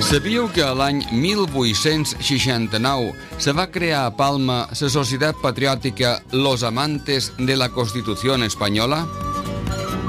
Sabíeu que l'any 1869 se va crear a Palma la Societat Patriòtica Los Amantes de la Constitución Espanyola?